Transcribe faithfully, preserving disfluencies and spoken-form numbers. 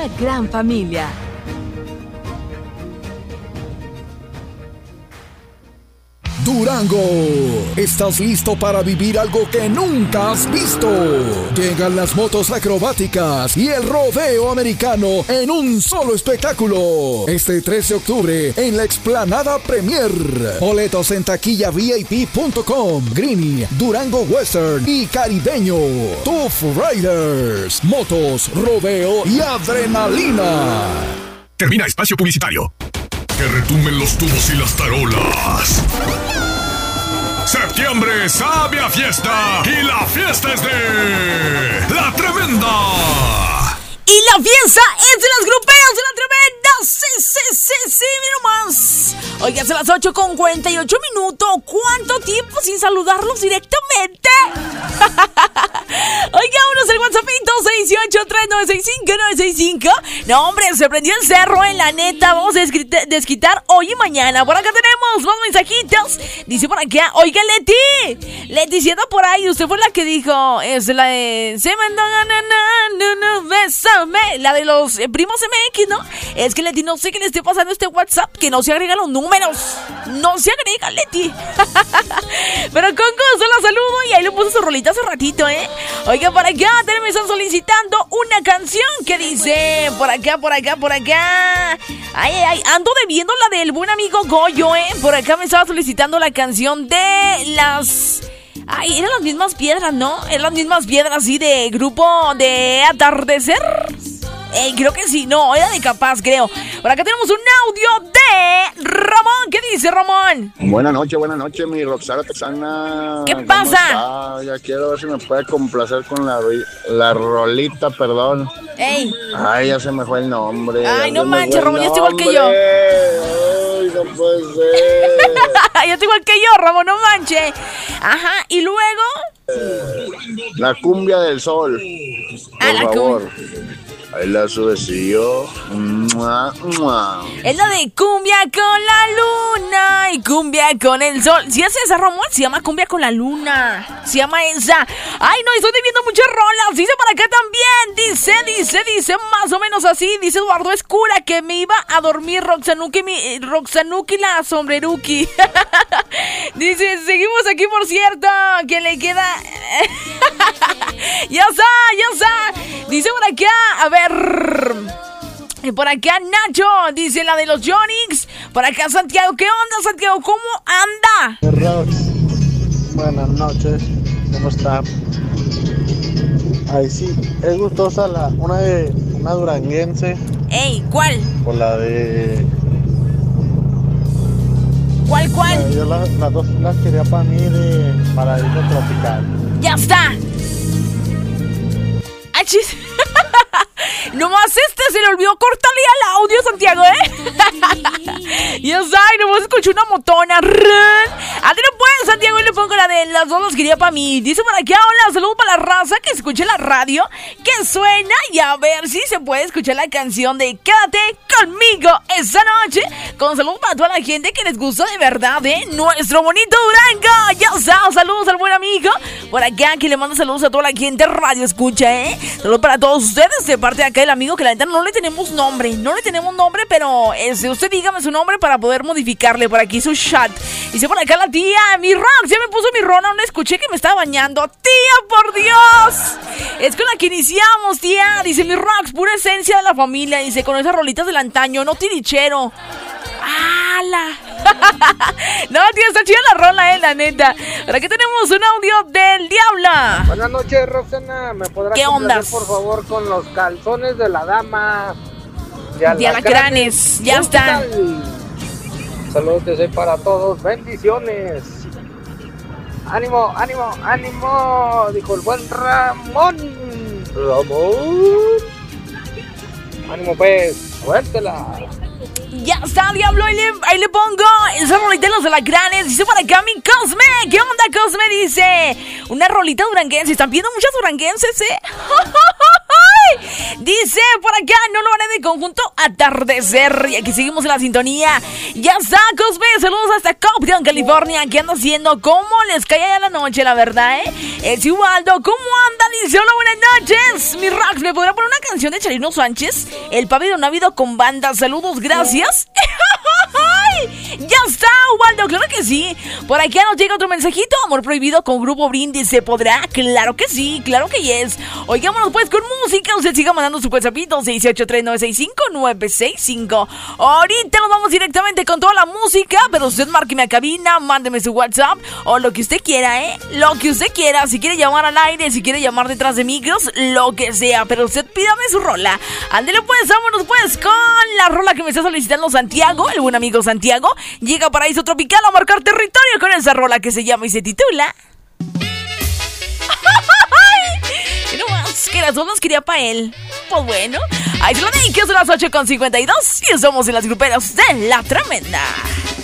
una gran familia. Durango, ¿estás listo para vivir algo que nunca has visto? Llegan las motos acrobáticas y el rodeo americano en un solo espectáculo. Este tres de octubre en la Explanada Premier. Boletos en taquilla V I P punto com, Greeny, Durango Western y Caribeño. Tough Riders, motos, rodeo y adrenalina. Termina espacio publicitario. Que retumben los tubos y las tarolas. Septiembre sabe a fiesta y la fiesta es de La Tremenda. Y la fiesta es de los gruperos de La Tremenda. Sí, sí, sí, sí, mira más. Oiga, son las ocho con cuarenta y ocho minutos. ¿Cuánto tiempo sin saludarlos directamente? Oiga, uno es el WhatsApp dos seis ocho tres nueve seis cinco nueve seis cinco. No, hombre, se prendió el cerro en la neta. Vamos a desquitar, desquitar hoy y mañana. Por acá tenemos más mensajitos. Dice por acá, oiga, Leti. Leti, si anda por ahí, usted fue la que dijo, es la de... Se me anda, na, na, na, na, bésame. La de los eh, primos M X, ¿no? Es que Leti, no sé qué le esté pasando a este WhatsApp, que no se agregan los números. No se agrega, Leti. Pero con gusto la saludo y ahí le puso su rolita hace ratito, ¿eh? Oiga, por acá me están solicitando una canción que dice, por acá, por acá, por acá. Ay, ay, ay, ando debiendo la del buen amigo Goyo, ¿eh? Por acá me estaba solicitando la canción de las... Ay, eran las mismas piedras, ¿no? Eran las mismas piedras, sí, de grupo de Atardecer. Eh, creo que sí, no, era de Capaz, creo. Por acá tenemos un audio de Ramón. ¿Qué dice Ramón? Buenas noches, buenas noches, mi Roxana Texana. ¿Qué pasa? Ya quiero ver si me puede complacer con la, la rolita, perdón. Ey. Ay, ya se me fue el nombre. Ay, no manches, Ramón, ya está igual que yo. Ay, no puede ser. Ya está igual que yo, Ramón, no manches. Ajá, y luego... Eh, la cumbia del sol. Por ah, la favor. Ahí la subecillo. Mua, mua. Es la de cumbia con la luna y cumbia con el sol. Si es esa, Ramón, se llama cumbia con la luna. Se llama esa. Ay, no, estoy viendo muchas rolas. Dice para acá también. Dice, dice, dice más o menos así. Dice Eduardo Escura que me iba a dormir Roxanuki, mi, Roxanuki la sombreruki. Dice, seguimos aquí, por cierto. Que le queda... Ya está, ya está. Dice por acá, a ver... Por acá Nacho, dice la de los Yonix. Por acá Santiago, ¿qué onda, Santiago? ¿Cómo anda? Rox, buenas noches, ¿cómo está? Ay, sí, es gustosa la, una de, una duranguense. Ey, ¿cuál? Por la de... ¿Cuál, cuál? La, yo las la dos las quería para mí de Paraíso Tropical. Ya está. ¡Achis! Nomás este se le olvidó cortarle al audio, Santiago, ¿eh? Ya está, y nomás escuché una motona. A ti no puedes, Santiago, y le pongo la de las dos las quería para mí. Dice por aquí, hola, saludos para la raza que escuche la radio, que suena, y a ver si se puede escuchar la canción de Quédate conmigo esta noche. Con saludos para toda la gente que les gusta de verdad, ¿eh? Nuestro bonito Durango. Ya está, saludos al buen amigo por acá, que le manda saludos a toda la gente radio escucha, ¿eh? Saludos para todos ustedes de parte de acá el amigo que la neta no le tenemos nombre, no le tenemos nombre, pero este, usted dígame su nombre para poder modificarle por aquí su chat. Dice por acá la tía, mi Rox, ya me puso mi rona, no escuché que me estaba bañando. Tía, por Dios, es con la que iniciamos, tía. Dice mi Rox, pura esencia de la familia, dice, con esas rolitas del antaño, no tirichero. ¡Hala! No, tío, está chida la rola, eh, la neta. Ahora que tenemos un audio del Diablo. Buenas noches, Roxana. ¿Me podrás ¿Qué onda? por favor, con los calzones de la dama? De alacranes, ya está. Saludos desde para todos, bendiciones. Ánimo, ánimo, ánimo, dijo el buen Ramón. Ramón. Ánimo, pues, suéltela. Ya está, Diablo, ahí le, ahí le pongo esa rolita de los alacranes. Dice por acá mi Cosme. ¿Qué onda, Cosme? Dice una rolita duranguense. Están pidiendo muchas duranguenses, ¿eh? Dice por acá, no lo haré de conjunto atardecer. Y aquí seguimos en la sintonía. Ya está, Cosme, saludos hasta Compton, California. ¿Qué anda haciendo? ¿Cómo les cae ya la noche, la verdad, eh? Es Ubaldo, ¿cómo anda? Dice, hola, buenas noches. Mi Rax, ¿me podrá poner una canción de Chalino Sánchez? El pavido no ha habido con banda. Saludos, gracias. Ya está, Ubaldo, claro que sí. Por aquí nos llega otro mensajito. Amor prohibido con Grupo Brindis, ¿se podrá? Claro que sí, claro que yes. Oigámonos pues con música. Usted siga mandando su WhatsAppito seis ocho tres nueve seis cinco nueve seis cinco. Ahorita nos vamos directamente con toda la música, pero usted márqueme a cabina, mándeme su WhatsApp o lo que usted quiera, ¿eh? Lo que usted quiera. Si quiere llamar al aire, si quiere llamar detrás de micros, lo que sea, pero usted pídame su rola. Ándele pues, vámonos pues con la rola que me está solicitando Santiago, el buen amigo Santiago. Llega Paraíso Tropical a marcar territorio con esa rola que se llama y se titula no más, que las dos las quería para él. Pues bueno, ahí se lo dije, que son las ocho con cincuenta y dos y somos en las gruperas de La Tremenda.